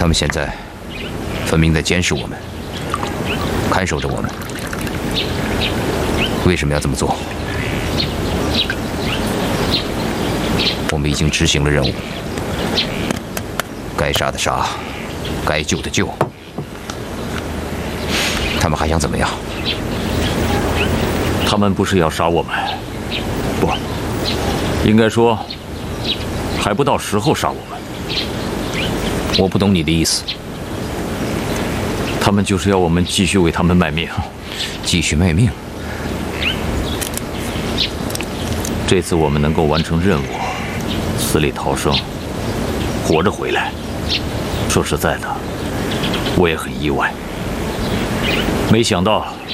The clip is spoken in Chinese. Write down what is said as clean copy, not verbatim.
他们现在分明在监视我们，看守着我们。为什么要这么做？我们已经执行了任务，该杀的杀，该救的救。他们还想怎么样？ 他们不是要杀我们，不，应该说还不到时候杀我们。 我不懂你的意思。 他们就是要我们继续为他们卖命， 继续卖命。 这次我们能够完成任务，死里逃生，活着回来。说实在的，我也很意外。没想到